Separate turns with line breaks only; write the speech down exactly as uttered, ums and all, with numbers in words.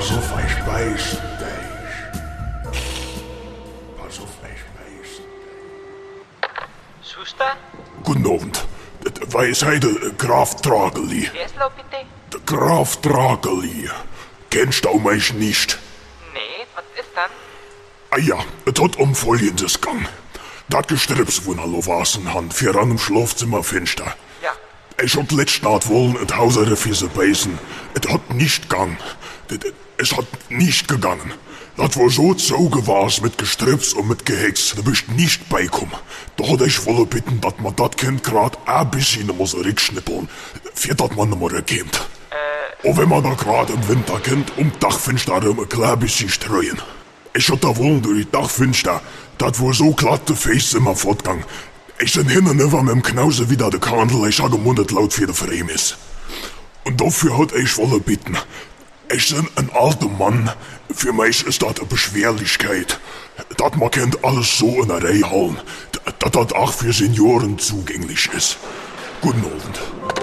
Pass auf, ich beiß dich. Pass auf, ich beiß dich.
Schuster?
Guten Abend. Weiß heute Graf Drageli.
Wer ist laut bitte?
Der Graf Drageli. Kennst du mich nicht?
Nee, was ist dann?
Ah ja, es hat um Folgendes gegangen. Das Gestrips, wo er wasen han, für an im Schlafzimmer finster.
Ja.
Ich hab letzte Nacht wollen et Hauser für beißen. Es hat nicht gegangen. Es hat nicht gegangen. Das war so zoge war's mit Gestrips und mit Gehex. Da bist nicht beikommen. Da hat ich wolle bitten, dass man das Kind grad ein bisschen muss rückschnippeln, für das man nimmer erkennt.
Äh.
Und wenn man da grad im Winter kennt, um Dachfenster um ein klein bisschen streuen. Ich hab da wollen durch die Dachfenster, das war so glatt der Face immer fortgang. Ich bin hin und über mit dem Knause wieder der Kandel, ich hab gemundet laut für der Frame ist. Und dafür hat ich wolle bitten. Ich bin ein alter Mann. Für mich ist das eine Beschwerlichkeit. Das man kennt alles so in der Reihe halten. Dass das auch für Senioren zugänglich ist. Guten Abend.